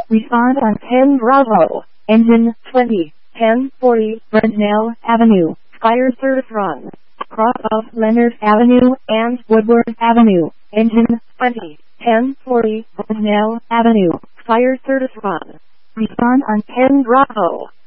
Respond on 10 Bravo. Engine 20, 1040, Brentnell Avenue, Fire service run. Cross of Leonard Avenue and Woodward Avenue. Engine 20, 1040, Brentnell Avenue, Fire service run. Respond on 10 Bravo.